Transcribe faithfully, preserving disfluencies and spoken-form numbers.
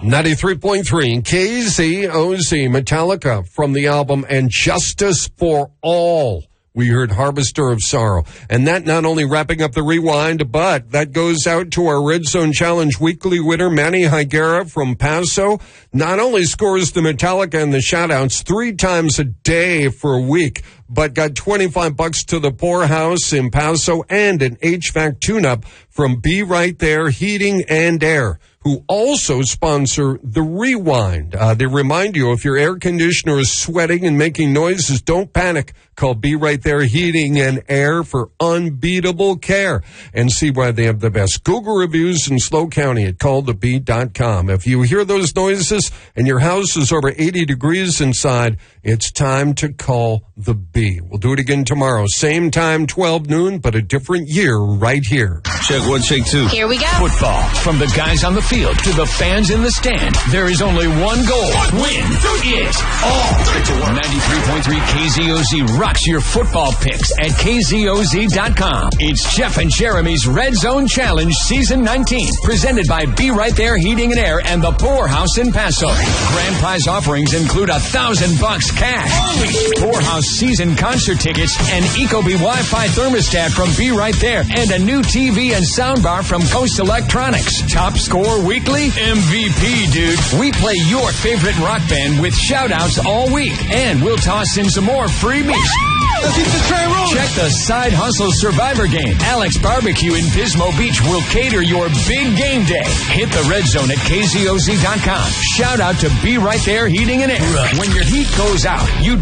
ninety-three point three K Z O Z, Metallica from the album And Justice for All. We heard Harvester of Sorrow. And that not only wrapping up the rewind, but that goes out to our Red Zone Challenge weekly winner, Manny Higuera from Paso. Not only scores the Metallica and the shoutouts three times a day for a week, but got twenty-five bucks to the Poorhouse in Paso and an H V A C tune-up from Be Right There Heating and Air, who also sponsor the Rewind. Uh, they remind you, if your air conditioner is sweating and making noises, don't panic. Call Be Right There Heating and Air for unbeatable care and see why they have the best Google reviews in SLO County at call the bee dot com. If you hear those noises and your house is over eighty degrees inside, it's time to call the Bee. We'll do it again tomorrow. Same time, twelve noon, but a different year right here. Check one, check two. Here we go. Football. From the guys on the field to the fans in the stand, there is only one goal. Win it all. ninety-three point three K Z O Z rocks your football picks at K Z O Z dot com. It's Jeff and Jeremy's Red Zone Challenge Season nineteen, presented by Be Right There Heating and Air and the Poorhouse in Paso. Grand prize offerings include a thousand bucks cash, Poorhouse season concert tickets, an Ecobee Wi-Fi thermostat from Be Right There, and a new T V and soundbar from Coast Electronics. Top score weekly? M V P, dude. We play your favorite rock band with shout-outs all week, and we'll toss in some more freebies. Let's keep the train rolling. Check the Side Hustle Survivor game. Alex Barbecue in Pismo Beach will cater your big game day. Hit the Red Zone at K Z O Z dot com. Shout out to Be Right There Heating and Air. When your heat goes out, you